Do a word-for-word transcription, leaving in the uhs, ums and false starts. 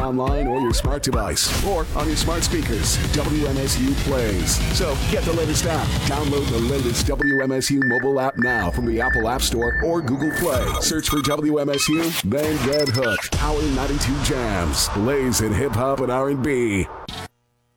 online or your smart device, or on your smart speakers. W M S U plays. So get the latest app. Download the latest W M S U mobile app now from the Apple App Store or Google Play. Search for W M S U, then Red Hook. Power ninety-two Jams. Blazing hip hop and R and B.